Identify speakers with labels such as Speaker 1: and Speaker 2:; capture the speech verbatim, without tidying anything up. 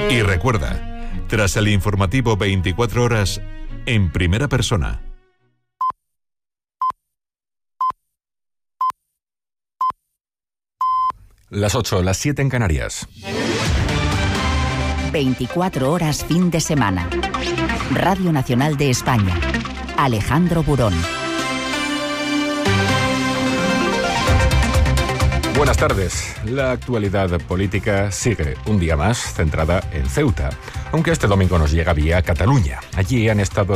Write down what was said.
Speaker 1: Y recuerda, tras el informativo veinticuatro horas, en primera persona.
Speaker 2: Las ocho, las siete en Canarias.
Speaker 3: veinticuatro horas fin de semana. Radio Nacional de España. Alejandro Burón.
Speaker 2: Buenas tardes. La actualidad política sigue un día más centrada en Ceuta, aunque este domingo nos llega vía Cataluña. Allí han estado